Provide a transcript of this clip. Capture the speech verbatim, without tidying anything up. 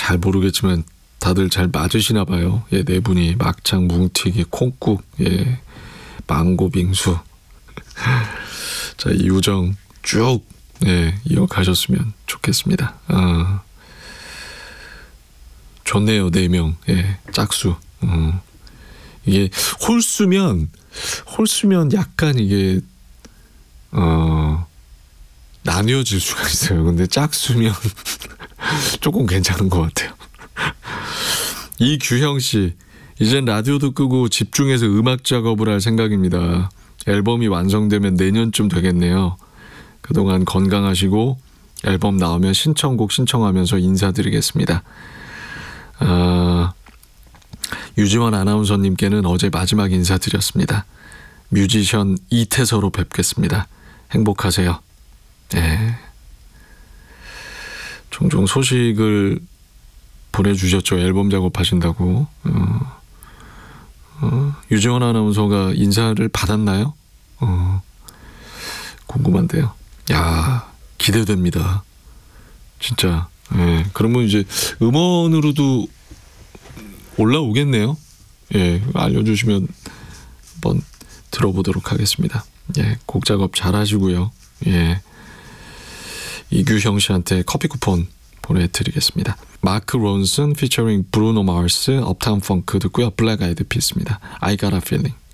잘 모르겠지만 다들 잘 맞으시나 봐요. 예, 네 분이 막창, 뭉튀기, 콩국, 예, 망고 빙수. 자, 이 우정 쭉 예, 이어가셨으면 좋겠습니다. 아, 좋네요. 네 명. 예, 짝수. 음. 이게 홀수면 홀수면 약간 이게 어 나뉘어질 수가 있어요. 근데 짝수면 조금 괜찮은 것 같아요. 이규형 씨, 이젠 라디오도 끄고 집중해서 음악 작업을 할 생각입니다. 앨범이 완성되면 내년쯤 되겠네요. 그동안 건강하시고 앨범 나오면 신청곡 신청하면서 인사드리겠습니다. 아, 유지원 아나운서님께는 어제 마지막 인사드렸습니다. 뮤지션 이태서로 뵙겠습니다. 행복하세요. 네. 종종 소식을 보내주셨죠. 앨범 작업하신다고. 어, 어, 유지원 아나운서가 인사를 받았나요? 어, 궁금한데요. 야, 기대됩니다. 진짜. 예, 그러면 이제 음원으로도 올라오겠네요. 예, 알려주시면 한번 들어보도록 하겠습니다. 예, 곡 작업 잘 하시고요. 예, 이규형 씨한테 커피 쿠폰 보내드리겠습니다. 마크 론슨 피처링 브루노 마스 업타운 펑크 듣고요. 블랙 아이드 피스입니다. I got a feeling.